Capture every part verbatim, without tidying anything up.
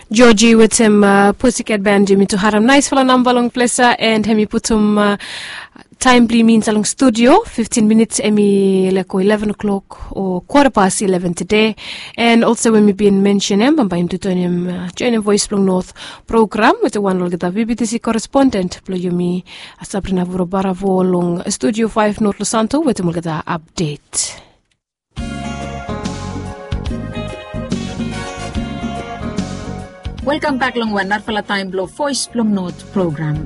Georgie with him uh, Pussycat Band Jimmy to haram nice for number long plesa and hemi putum uh, time bli means along studio fifteen minutes emi like eleven o'clock or quarter past eleven today. And also when we been mentioning him by him to join him uh, join him Voice Plong North program with the one log V B T C correspondent Ployumi Sabrina Vurobara long studio five North Losanto with the mulgada update. Welcome back long one Narfala Time Blow Voice Plong North program.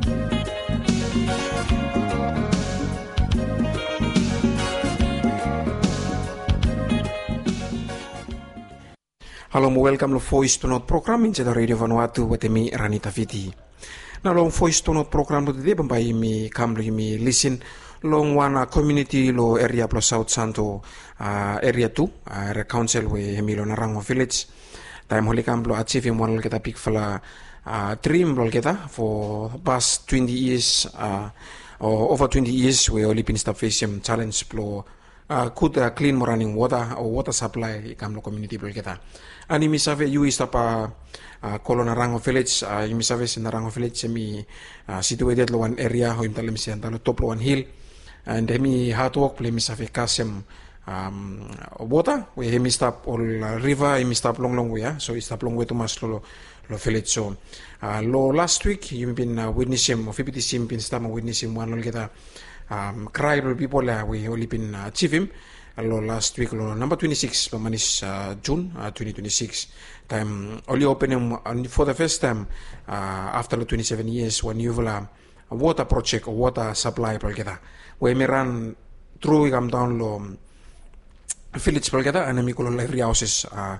Hello, welcome to Voice to North program in the Radio Vanuatu with me Ranita Viti. Now long Voice to North program today by me come to me listen long one uh, community lo area plus South Santo uh, area two uh, area council we Emilio Narango village. Time holi kam lo achieve one kita pick fala uh, dream lo kita for past twenty years uh, or over twenty years we only been stop facing challenge lo uh, good uh, clean running water or water supply kam lo community lo kita. Ani misave you is tapa uh, Kolo Narango village uh, you misave si Narango village semi uh, situated lo one area ho imtalem si antalo top lo one hill and hemi hard work play misave kasem um, water we hemi stop all uh, river hemi stop long long way yeah? So stop long way to mas lo lo village so uh, lo last week you been uh, witnessing of V B T C been stop witnessing one lo kita um, cry lo people uh, we only been uh, achieve him lo last week lo number twenty-six pamanis uh, June uh, twenty twenty-six time only opening uh, for the first time uh, after the twenty-seven years when you will uh, a water project or water supply pro kita we me run through come down lo village pro kita and mi ko every houses uh,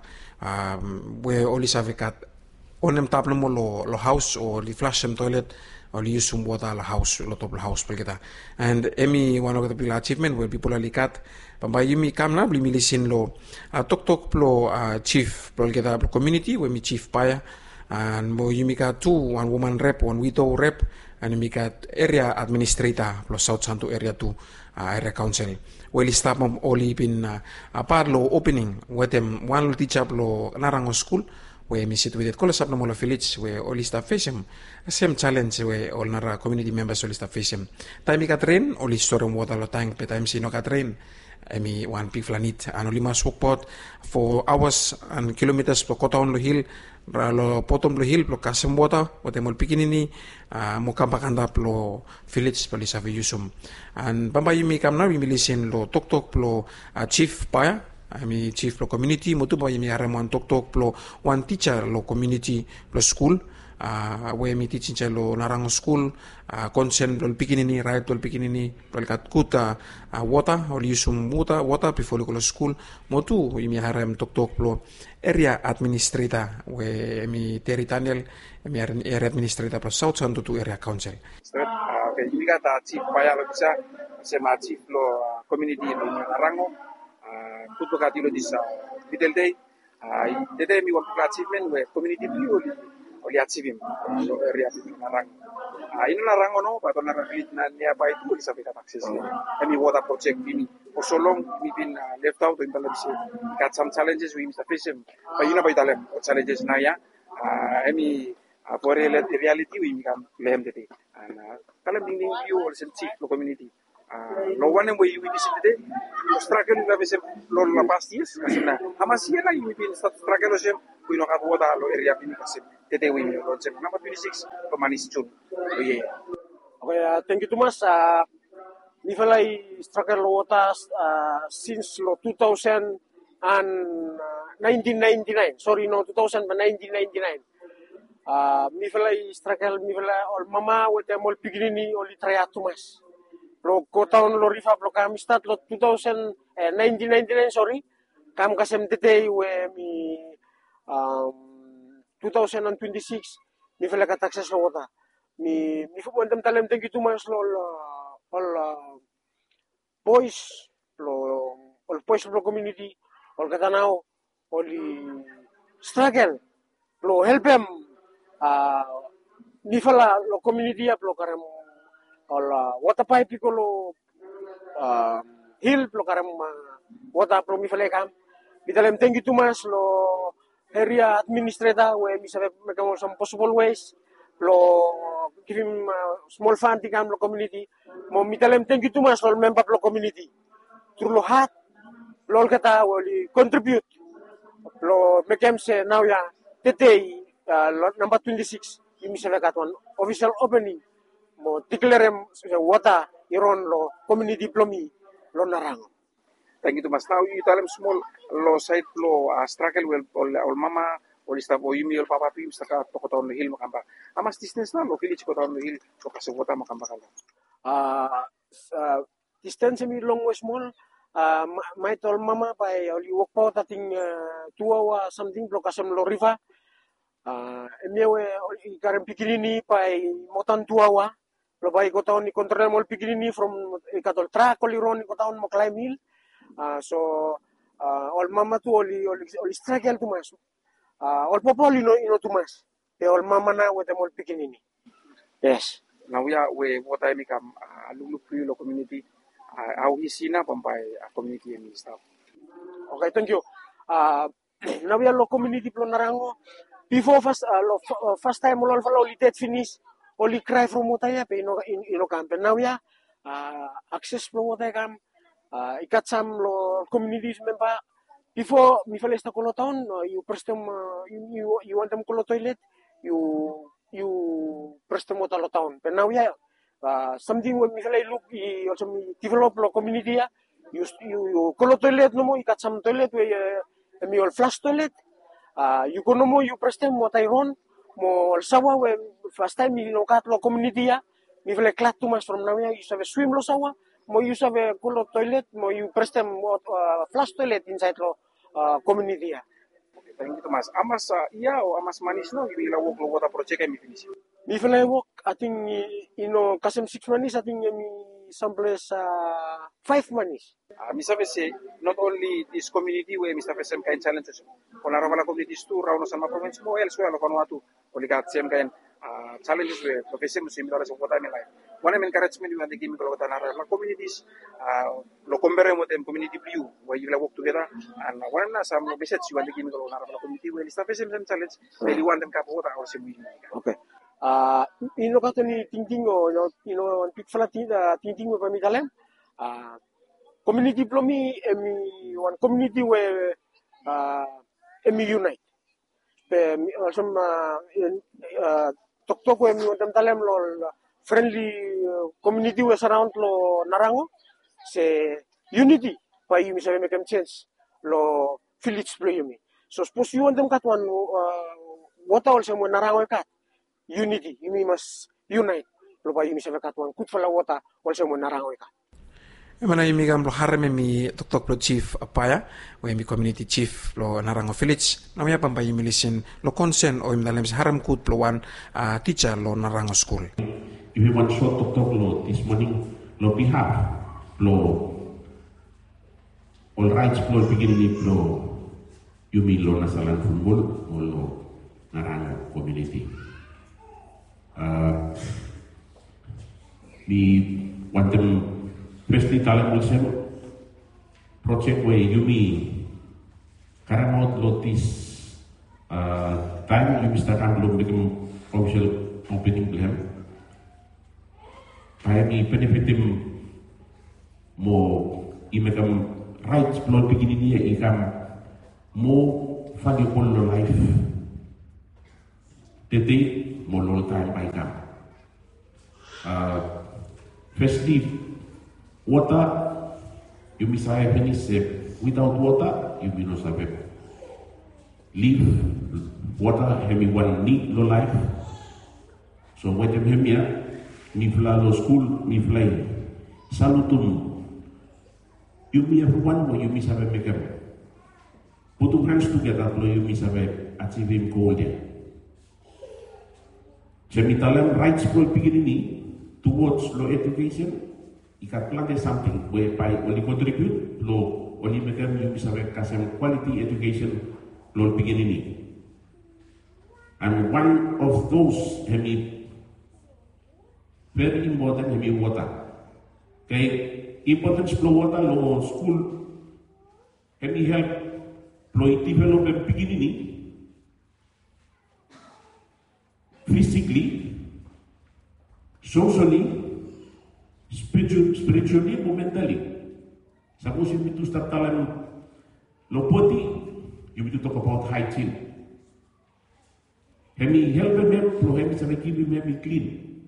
um, we only have cat on them tap mo lo lo house or the flush them toilet or use some water la house lo top house pro kita and emi one of the big achievement where people are cat pambai mi kam na bli milisin lo uh, tok tok plo uh, chief pro kita community we mi chief paya and mo yumi ka two one woman rep one widow rep and mi kat area administrator plus South Santo area two uh, area council well stop mom only been uh, a part lo opening with them one teacher lo Narango school we mi situated kola sap na mo village we only staff face him same challenge we all nara community members only staff face him time mi ka train only store water lo tank pe time sino ka train emi one big flanit ano lima swokpot for hours and kilometers per kotaon lo hill lo potom lo hill lo kasem water wote mol pikinini uh, mo kampakanda lo village pali sa yusum and bamba yumi kam na milisin lo tok tok lo uh, chief paya ami chief lo community mo tu ba yumi aramon tok tok lo one teacher lo community lo school uh, we mi teaching lo Narango school uh, concern lo pikinini right lo pikinini lo kat kuta uh, water or yusum water water before lo school mo tu yumi haram tok tok lo area administrator we mi territorial mi area administrator plus South Santo to area council okay ini kata chief paya lo bisa sema chief lo uh, community lo Narango uh, kuto kati lo disa middle day uh, dede mi want achievement we community view oli achievim so area Narango uh, ini Narango no pato Narango na niya pa itu bisa kita access emi water project ini for so long we been uh, left out in Talabisi got some challenges we must face them but you know by Talab challenges na ya uh, emi uh, for reality we can learn today and uh, Talab ding view or some chief lo community uh, no one way we visit today struggle na vese lo la past years kasi na amasia na we been struggle lo sem we no have water lo area bini kasi today we lo sem number twenty-six pamanis June oh yeah okay uh, thank you too much uh, Nivalay struggle water uh, since lo two thousand and nineteen ninety-nine. Sorry, no, two thousand but nineteen ninety-nine. Uh, Nivalay struggle, Nivalay all mama with them all beginning only try to mas. Lo kota on lo rifa lo kami start lo two thousand eh, nineteen ninety-nine. Sorry, kam kasem today we mi um, two thousand twenty-six. Nivalay ka taxes lo water. Mi mi fubuan tam talem thank you too much lo. all uh, boys lo all boys lo community all katanao all struggle lo help them uh, ni fala lo community up lo karam all uh, water pipe ko lo uh, hill lo karam uh, water pro mi fala kam bitalem thank you too much lo area administrator where we have make some possible ways. Lo give him uh, small fund to come lo community. Mo mitalem thank you too much lo member lo community. Through lo hat lo kata wali contribute. Lo make him say now ya today uh, number twenty-six. Ini saya katakan official opening. Mo declare water iron lo community plomi lo Narango. Thank you too much. Now you tell them small lo site lo uh, struggle well ol ol mama ol staff o yumi ol papa pim saka to ko hill makamba. Amas distance na lo village ko taon hill so kasi water makamba kala. Ah uh, distance mi long was small. Uh, my tol mama by oli walk po tating uh, two hour something lo kasam lo river. Uh, emewe ikarem pikirini pai motan tuawa lo bai ko taon ni kontrol mol pikirini from ikatol track oli ron ko taon mo climb hill uh, so uh, ol mama tu oli oli oli struggle tu mas uh, ol popoli no ino tu mas te ol mama na wete mol pikirini. Yes, now ya we wota mi kam uh, alulu pri lo community uh, au hisina pampai uh, community mi staff. Okay, thank you. Uh, now ya lo community plo Narango. Before first, uh, lo, uh, first time lo lo litet finish, only cry from mutaya pe ino ino camp. Now ya uh, access from mutaya kam, uh, ikat sam lo communities member. Before mi fale sta kolo town, uh, you press them, uh, you, you you want them kolo toilet, you you press them mota lo town. But now ya uh, something when mi fale look, I also mi develop lo community ya, you you you kolo toilet no mo ikat sam toilet we uh, mi ol flush toilet. Uh, you kono mo you prestem mo tayron mo sawa we first time mi lokat lo community ya mi vele klat tu mas from now you save swim lo sawa mo you save kulo toilet mo you prestem mo uh, flush toilet inside lo uh, community ya. Okay, thank you mas amas uh, iya o amas manis no you will work lo water project mi finish. Mi vele work I think you know kasem six manis I think mi someplace uh, five manis. Uh, Mister say not only this community where Mister F M kind challenges, on our communities too, around some province, more elsewhere of Vanuatu, only got same kind uh, challenges where professor similar as what I mean like. One encouragement you want to give me to the communities, uh, locombere with them community view where you work together, and one some visits you want to give me to the community where Mister F M challenge, really want them to water or some. Okay. Uh, ino kato ni tingting o, ino pik fala tingting o pamitalem. Uh, community plomi emi one community where uh, emi unite. Pe also uh, uh, tok tok emi one talem lo friendly uh, community was around lo Narango se unity pa yumi sabi make change lo village plo yumi. So suppose you want them kat one uh, what also mo Narango kat unity yumi mas unite lo pa yumi sabi kat one kut fala wata also mo Narango kat. Mana imi gam lo harme mi tok tok lo chief apaya o imi community chief lo Narango village namanya pampa imi listen lo concern o imi dalam haram kut lo wan uh, teacher lo Narango school. If you want short tok tok lo this morning lo pihak lo all rights lo begini lo yumi lo nasalan football o lo Narango community. Uh, mi wantem firstly talent also project where yumi karamot lotis uh, time yumi startan belum bikin official opening belum kaya mi benefitim mo imekam rights belum begini dia ikam mo valuable lo life tete mo lo time by ikam uh, firstly water, you may say finish without water, you may not survive. Live, water, everyone need no life. So when you hear me, me fly lo school, me fly. Salutum. You may everyone, or you may survive make up. Put your hands together, you may survive achieve him goal there. Semitalam rights for beginning towards low education. Ikat plan something whereby only contribute lo only make them you bisa kasih quality education lo begin ini. And one of those hemi very important hemi water. Kay importance lo water lo school hemi help lo develop begin ini physically, socially, spiritual, spiritually, or mentally. Suppose you need to start telling lo body, you need to talk about hygiene. Hemi help them, pro hemi sabe keep him clean.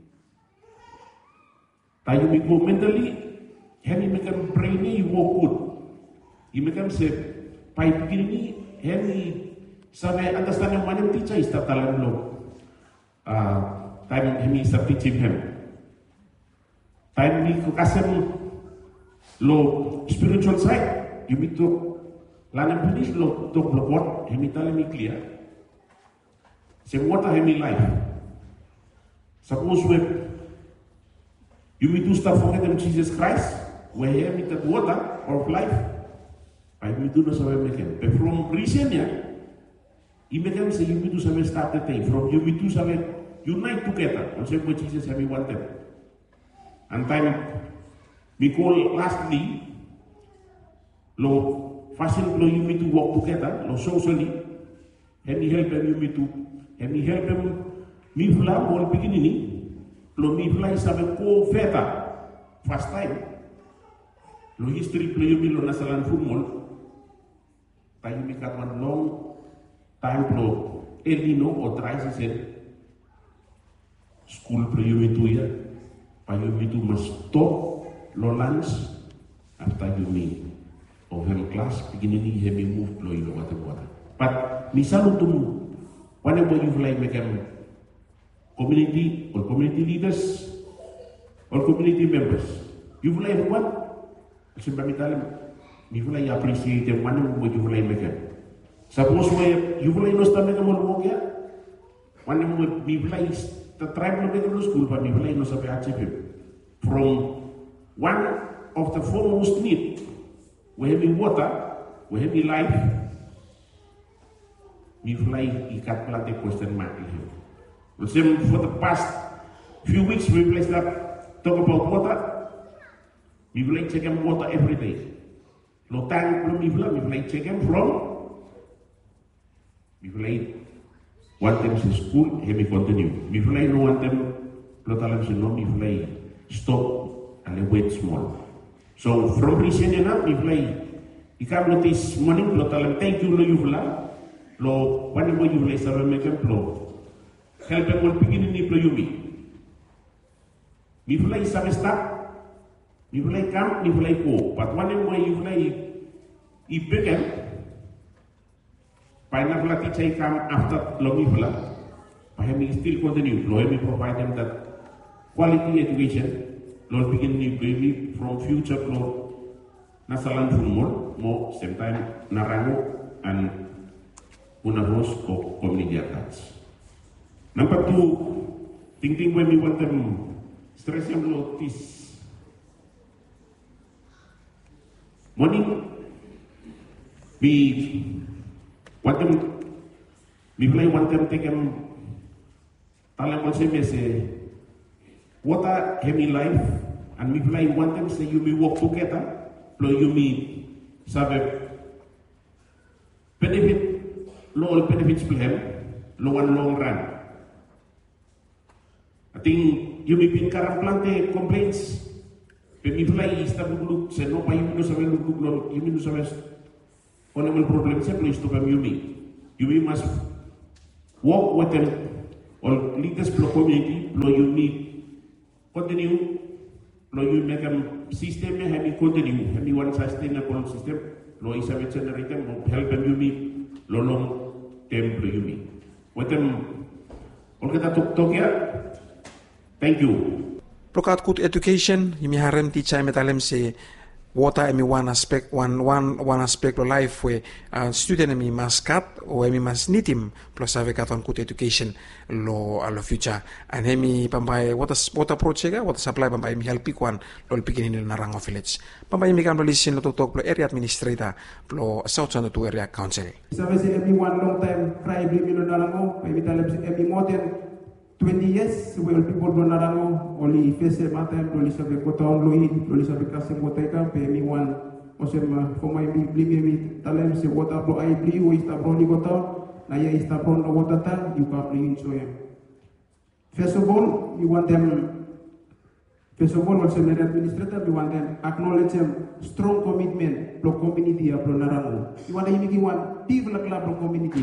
Tayo mi go mentally, hemi make them brainy, you walk good. You make them say, pipe gini, hemi sabe understand yang mana teacher is start telling lo. Uh, time hemi start teaching him. Time ni kasem lo spiritual side, you need to learn finish lo to what hemi tell me clear. Say water hemi life. Suppose we you need to start forgetting Jesus Christ, where hemi that water of life. I need to know somewhere make it. But from recent year, you make them say you need to somewhere start the thing. From you need to somewhere unite together. On same way Jesus hemi want them. And time we call lastly, lo fashion lo you need to work together, lo socially, and he help them you need to, and he help them. Me fula all beginning, lo me fula is a co feta first time. Lo history play you lo nasalan football. Tayo mi kat one long time lo elino or try said school play you to ya, pa you need to must stop. Lo lunch after you meet or him class beginning he may move lo ilo water water. But misal untuk whenever you fly make them community or community leaders or community members, you fly what? Sebab kita you fly appreciate them whenever you fly make them. Suppose where you fly no stand make them all ya, whenever you fly the tribe no make them school, but you fly no sabi achieve him from. One of the foremost need, we have water, we have life. We fly, he can't plant a question mark in him. For the past few weeks, we placed up talk about water. We fly check him water every day. No time from we fly, we fly check him from. We fly one time in school, he may continue. We fly no one time, no time no we fly stop. And wait small. So from recent enough, we play. You can notice morning, lo tell them thank you, lo you fla. Lo whenever you play, so make them flow. Help them all beginning ni play you me. We play some stuff. We play camp, we play go. But whenever you play, you begin. Pineapple teacher come after lo me fla. But we still continue. Lo we provide them that quality education. Lord begin ni baby from future Lord nasalan fumol mo same time narango and unahos o community attach. Number two, thinking when we want them stress yung Lord is morning we want them we play want them take them talang mo say water heavy life and we play one time say you may work together lo you may sabe benefit lo benefits plan lo one long run. I think you may be karang plante complaints but we play is tabu look say no pa you no sabe look no you no sabe only problem say please to come you may you may must work with them or leaders pro community lo you need continue, lo you make a system, have you continue, have you one sustainable system, lo is a generator, help them you meet, lo long term you meet. What them, all that talk talk here, thank you. Look at good education, you may harem teacher metalem say water emi one aspect one one one aspect of life where uh, student emi must cut or emi must need him plus have cut on good education lo alo future and emi pampai water water project water supply pampai emi help pick one lo pikin in Narango village pampai emi kan listen lo talk lo area administrator lo south zone to area council. Sabi si emi one long time cry bimi lo Narango emi talem si emi more than twenty years well people do Narango only face matem only sabe koton lo in only sabe kasi moteka pe mi one osema for my believe me talem se water pro I believe o ista pro ni koton na ya ista pro no water ta you can bring so him First of all, we want them, first of all, also the administrator, we want them acknowledge them strong commitment to community of Narango. We want them to one big club of community.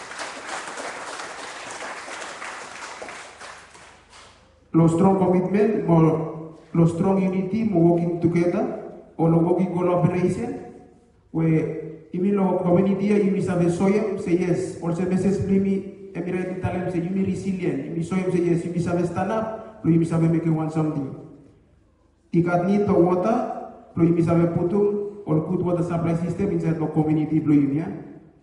Lo strong commitment, more lo strong unity, more working together, or lo working collaboration, where even lo community, you may have a soyem, say yes, also message me. Emirate talent say you be resilient, you be so say yes, you be have stand up, you be have make one something. Ikat need to water, you be have putum or good water supply system inside the community blue ya.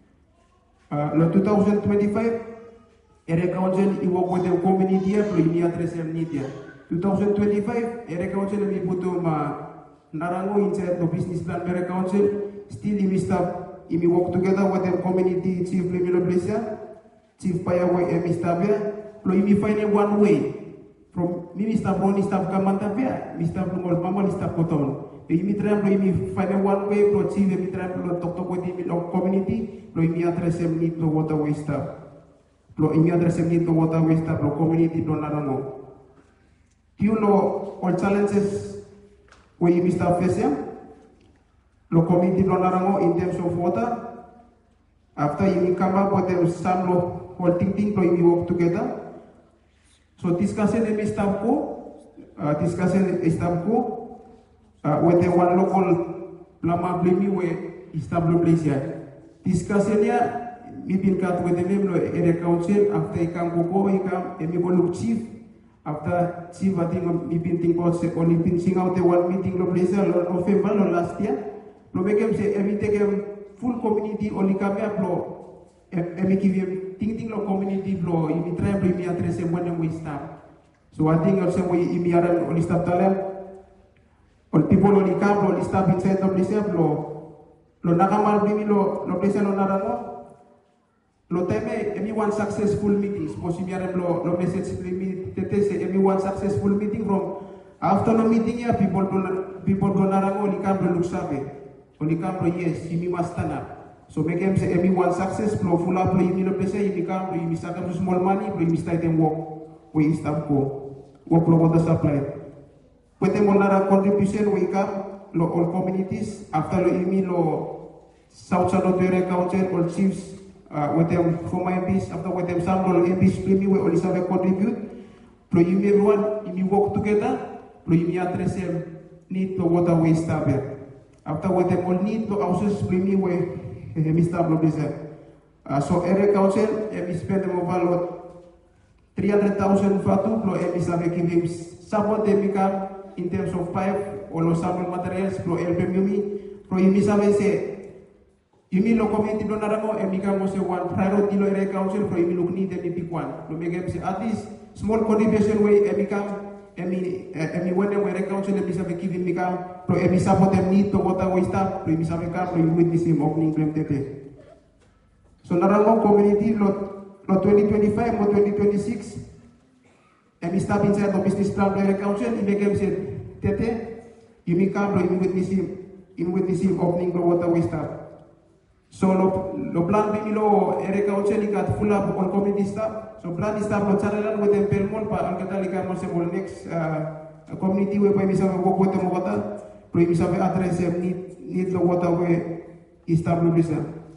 Uh, lo twenty twenty-five, area council I work with the community ya, blue ya address them need ya. twenty twenty-five, area council mi putum Narango inside the business plan area council, still imi stop, imi work together with the community chief Lemilo Plesia. Chief Payaway and Mister Bia, lo imi find one way from Mister Brony staff Kamantavia, Mister Blumol Mama staff Coton. The imi tram lo imi find one way pro chief imi tram lo talk to with the community, lo imi address em need to waterway staff. Lo imi address em need to waterway staff lo community lo Narango. You know all challenges we imi staff face lo community lo Narango in terms of water. After you come up with them some law holding thing to you work together. So discussion the staff ko, uh, discussion the staff ko, uh, with the one local plama blame we establish here. Discussion ya, me been cut with the name of area council. After I come go, I come and me go look chief. After chief, I think me been think about say only been sing out the one meeting lo place lo November lo last year. Lo make him say every take him. Full community only kami uplo emi kivi ting ting lo community lo imi try bring me address em when we stop. So I think also we imi aran only stop talem all people only come only stop inside the place lo lo nakamal bring me lo lo place lo narano lo teme emi one successful meeting suppose imi aran lo lo message bring me tete say emi one successful meeting from after the meeting ya people do people do narano only come lo look sabe. Only come to yes, you must stand up. So make them say everyone success, flow full up, you know, place you come, you miss out small money, you start them walk, we start go, work for water supply. When them another contribution, we come, lo all communities, after lo imi lo South Sanotere Council, all chiefs, uh, with them for my peace, after with them some lo M Ps, we only have a contribute, pro you everyone, you work together, pro you address them, need to water waste stable. After what they all need to also split me way, Mister Blobisa. So area council, we spend them over three hundred thousand fatu, pro we have given support them in terms of pipe or sample materials, pro help me, pro you have say, you mean lo community do Narango, and become also one priority lo area council, pro you look need them big one. To make them say at least small contribution way, and become. Emi emi when they were council emi sabe giving me come pro emi support them need to water waste up pro emi sabe come pro witness him opening claim tete. So Narango community lo lo twenty twenty-five or twenty twenty-six emi step inside the business plan area council emi make him say tete emi come pro emi witness him in witness him opening the water waste up. So lo lo plan bimi lo area council ikat full up on community staff. So plan staff lo channel with them pelmol pa ang kata lika mo sa next uh, community we pa misa work with them water pro misa address em need need the water we establish.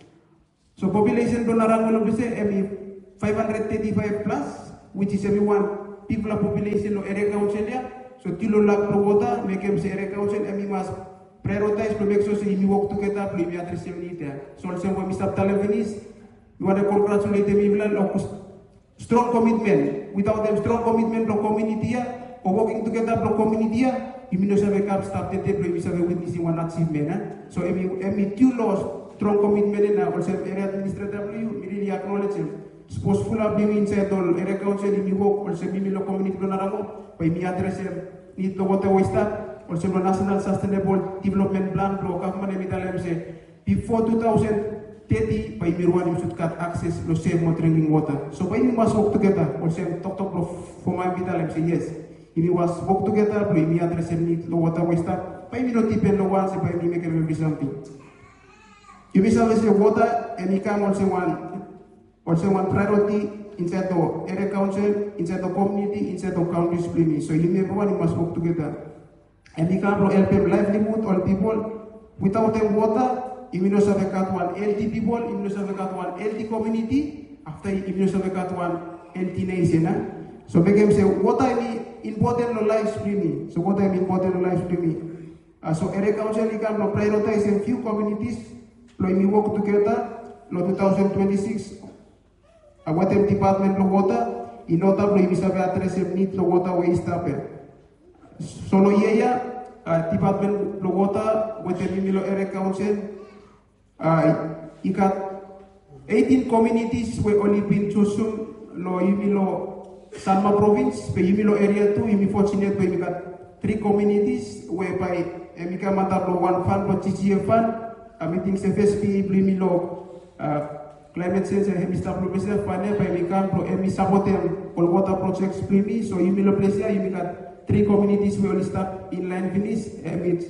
So population do Narango lo bise emi five hundred thirty-five plus which is everyone people population lo area council ya. So kilo lak pro water make em sa area council emi mas prioritize to make sure say you work together pro mi address em need ya. So also we misa televenis you want to congratulate them even strong commitment. Without them strong commitment from community or working together from community, you may not have a start the table, you have witnessing one achievement. So if you have two laws, strong commitment in also area administrative, you really acknowledge them. Suppose full of being inside all area council in work, also Mimilo community Donaramo, by me address them, need to water waste that, also the national sustainable development plan, government say before two thousand thirty by Mirwan you should cut access to safe drinking water. So when you must work together, or say talk talk for my vital say yes. If you must work together, by me address them need low water waste that. By me not depend on one, by me make every something. You may say water and you come also one Also one priority inside the area council, inside the community, inside the county spring. So you may everyone must work together. And we can help them livelihood all people. Without them water, you will not have one healthy people, you will not have one healthy community, after you will not have one healthy nation. Huh? So make them say, what I mean important no life streaming. So what I mean important no life streaming. Uh, so area council you can prioritize a few communities, like we work together, no twenty twenty-six, uh, what them department of water, in order to we have address the need of water waste happen. So no yeah, uh, department of water, what them in area council, uh, you got eighteen communities where only been chosen, no you know Sanma province, but you know area two, you fortunate where you got three communities whereby we can matter one fund, but T G F fund, a meeting F S P, Blimilo, climate change and heavy stuff, Professor Fane, by we can pro emi sabotem all water projects primi, so you know place here, you got three communities where only start inland finish, and it's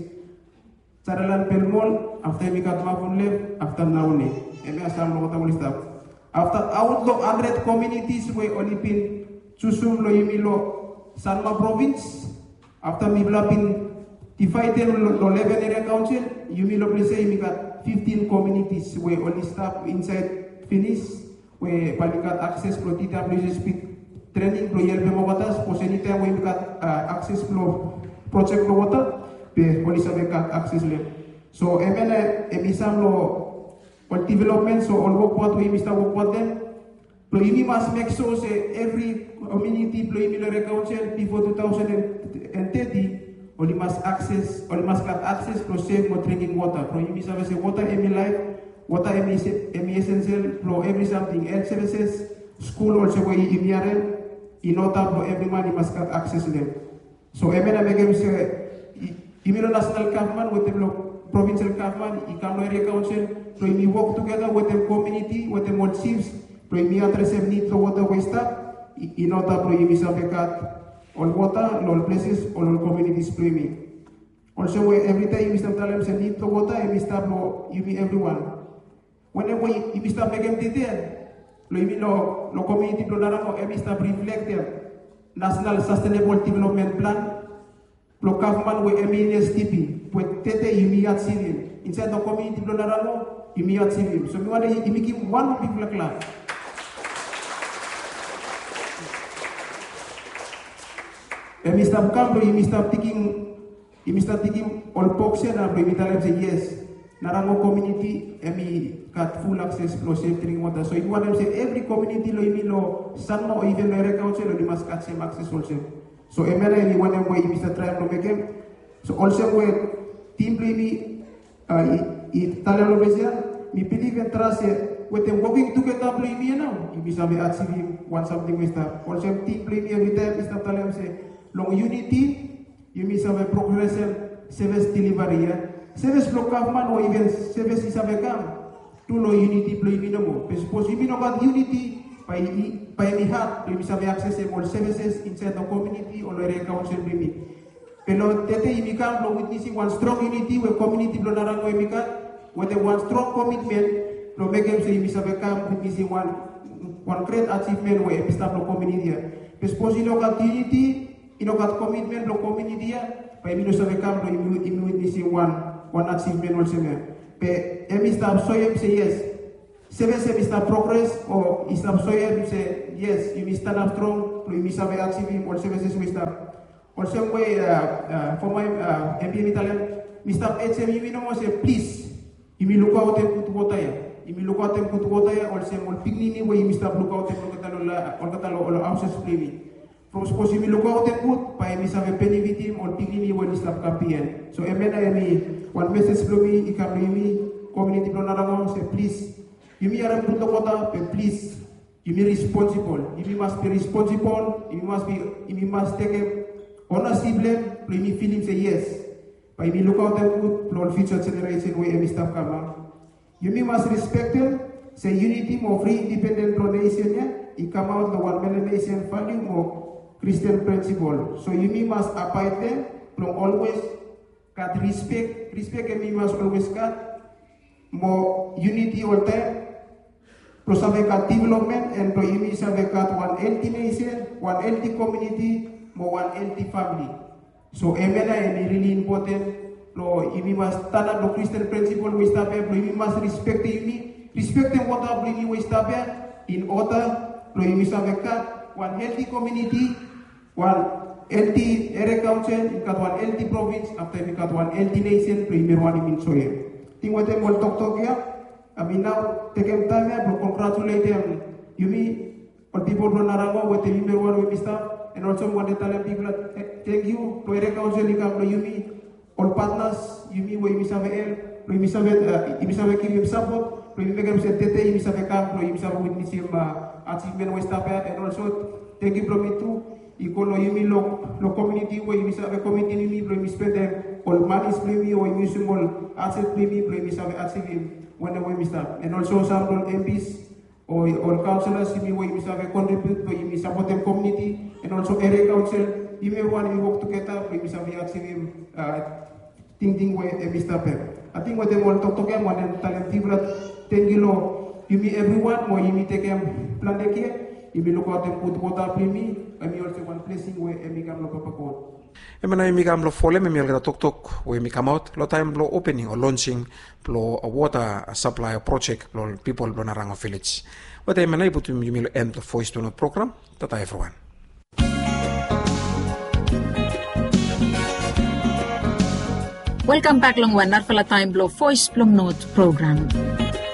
Saralan Pelmol, after we got Mavon left, after Nauni, and we have some water will stop. After out of one hundred communities where only been Susum lo yimilo Sanma province, after Mibla been divided lo eleven area council, yumilo place you got fifteen communities where only staff inside finish, where you got access to T W S P training, pro yelpe mogatas, pos anytime where you got uh, access to project lo water, be police have got access le. So emene emisam lo all development, so all work what we mister work what them. We must make sure say every community employee council before two thousand thirty only must access, only must get access to safe for drinking water. Pro you must say water emi life, water emi emi essential, pro every something health services, school also where you emi in order for everyone you must get access to them. So emi na make them say you national government with the provincial government, you come area council, so you work together with the community, with the more chiefs. Premi address need to water waste up, in order to use all water, all places, all communities premi. Also, every time you start telling them need to water, you start you be everyone. Whenever you start making detail, you know, the community do not every start reflect them. National Sustainable Development Plan, the government with M S T P, with Tete you be at civil. Inside the community do not know, you be at civil. So you want to make one people class. And Mister Campo, you start thinking, you start thinking all boxes and we tell say yes. Narango community, emi got full access to safe drinking water. So if you want them say every community lo imi lo sanmo or even area council lo must get same access also. So emela emi one them way Mister try to make them. So also where team lo imi i tala lo besia, mi believe and trust with them working together lo imi now. You Mister be achieving one something Mister. Also team lo imi every time Mister tala them say. Long unity, you miss a progressive service delivery. Yeah? Service block government or even service is a become to no unity play minimum. Suppose you mean about unity by by any heart, you miss have access to all services inside the community or area council limit. Pero tete you become no witnessing one strong unity where community blow narango emika, where the one strong commitment, no make them say you miss have become witnessing one one great achievement where you start no community. Suppose you know about unity. Inokat commitment lo community ya, pa imi no sabe kam lo imi imi witnessing one one achievement also me. Pe emi stop so yem say yes. Sebe se stop progress or stop so yem say yes. You stand up strong, lo imi sabe achieving or sebe se stop. Also way for my M P Italian, Mister H M imi no mo say please. Imi look out and put water ya. Imi look out and put water ya. Also mo pignini way imi stop look out and put water la or katalo or houses primi. From suppose you look out and put, pa emi sa penny victim or pigini when stop campaign. So emena emi one message from me, ikam emi community pro naramo say please, you me are put the water, but please, you be responsible. You must be responsible. You must be, you must take a ownership blame. Play me feeling say yes. But you look out and put, for future generation where emi stop come. You must respect them. Say unity more free independent pro nation ya. It come out the one million nation value more. Christian principle. So you must abide them, from always got respect. Respect and you must always got more unity all time. Pro sabekat development and pro imi sabekat one healthy nation, one healthy community, mo one healthy family. So emena emi really important. Pro imi must stand up the Christian principle we stop here. Pro imi must respect imi, respect them what up imi we stop here. In order pro imi sabekat one healthy community, one healthy area council, ikat one healthy province, after ikat one healthy nation, pro imi one imi soye. Tingwate mo talk talk ya. I mean now take him time here, but congratulate them. You mean all people from Narango with the member one with staff, and also want to tell them people thank you to area council you mean all partners you mean where you miss have el, you miss have you miss have give him support, you make him say tete, you miss have camp, you miss have witness him achievement with staff and also thank you from me too. You call you mean lo lo community where you miss have a community you mean, you miss spend them all money play me or you miss all asset play me, you miss have achieve him. When the way we start, and also some M Ps or, or councillors, you may we have a contribute, but you may support the community, and also area council, you may want to work together, but you may have a active thinking way we start. I think what they want to talk to them, one and tell them people thank you, you may everyone, or you may take them plan the care, you may look at them put water for me, and you also one placing where we can look up a code. Emana imi kam lo fole me mielga tok tok we mi come out lo time lo opening or launching lo water supply project lo people lo Narango village. What I emana ibu tu mi milo end the Voice to Not program. Tata everyone. Welcome back long one Narfala Time Blow Voice Plum Note program.